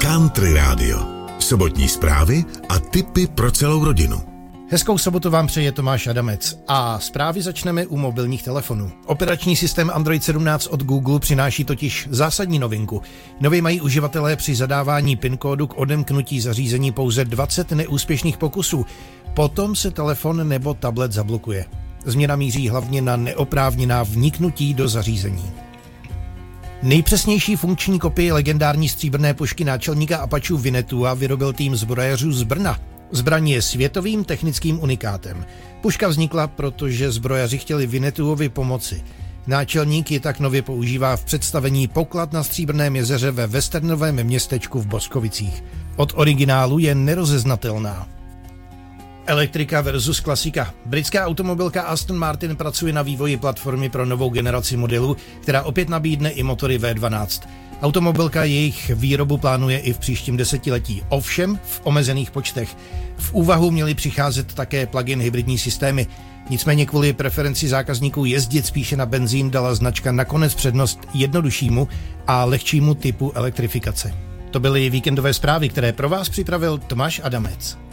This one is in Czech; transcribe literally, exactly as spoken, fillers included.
Country Radio. Sobotní zprávy a tipy pro celou rodinu. Hezkou sobotu vám přeje Tomáš Adamec a zprávy začneme u mobilních telefonů. Operační systém Android sedmnáct od Google přináší totiž zásadní novinku. Nově mají uživatelé při zadávání PIN kódu k odemknutí zařízení pouze dvacet neúspěšných pokusů. Potom se telefon nebo tablet zablokuje. Změna míří hlavně na neoprávněná vniknutí do zařízení. Nejpřesnější funkční kopii legendární stříbrné pušky náčelníka Apačů Winnetua vyrobil tým zbrojařů z Brna. Zbraň je světovým technickým unikátem. Puška vznikla, protože zbrojaři chtěli Winnetuovi pomoci. Náčelník ji tak nově používá v představení Poklad na Stříbrném jezeře ve westernovém městečku v Boskovicích. Od originálu je nerozeznatelná. Elektrika versus klasika. Britská automobilka Aston Martin pracuje na vývoji platformy pro novou generaci modelů, která opět nabídne i motory V dvanáct. Automobilka jejich výrobu plánuje i v příštím desetiletí, ovšem v omezených počtech. V úvahu měly přicházet také plug-in hybridní systémy. Nicméně kvůli preferenci zákazníků jezdit spíše na benzín dala značka nakonec přednost jednoduššímu a lehčímu typu elektrifikace. To byly víkendové zprávy, které pro vás připravil Tomáš Adamec.